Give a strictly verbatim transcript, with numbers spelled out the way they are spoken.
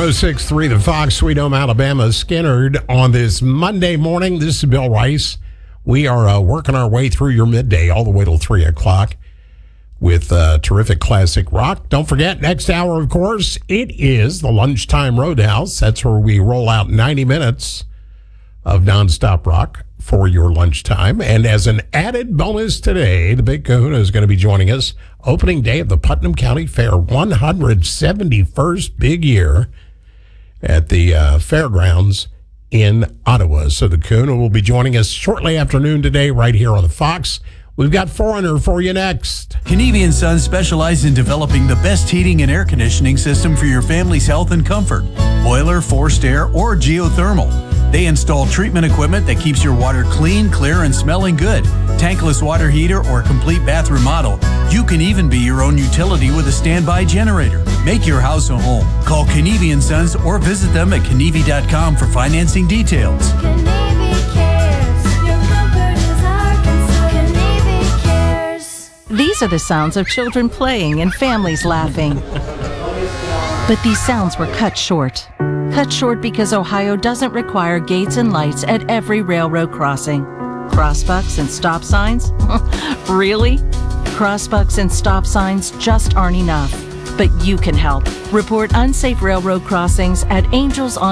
oh six point three The Fox, Sweet Home, Alabama. Skinnerd on this Monday morning. This is Bill Rice. We are uh, working our way through your midday all the way till three o'clock with uh, terrific classic rock. Don't forget, next hour, of course, it is the Lunchtime Roadhouse. That's where we roll out ninety minutes of nonstop rock for your lunchtime. And as an added bonus today, the Big Kahuna is going to be joining us. Opening day of the Putnam County Fair, one hundred seventy-first big year at the uh, fairgrounds in Ottawa. So the Kahuna will be joining us shortly after noon today right here on the Fox. We've got Foreigner for you next. Kenevi and Sons specialize in developing the best heating and air conditioning system for your family's health and comfort. Boiler, forced air, or geothermal. They install treatment equipment that keeps your water clean, clear, and smelling good. Tankless water heater or complete bath remodel. You can even be your own utility with a standby generator. Make your house a home. Call Kenevi and Sons or visit them at Kenevi dot com for financing details. Kenevi cares. Your comfort is our concern. Kenevi cares. These are the sounds of children playing and families laughing. But these sounds were cut short. Cut short because Ohio doesn't require gates and lights at every railroad crossing. Crossbucks and stop signs? Really? Crossbucks and stop signs just aren't enough. But you can help. Report unsafe railroad crossings at Angels on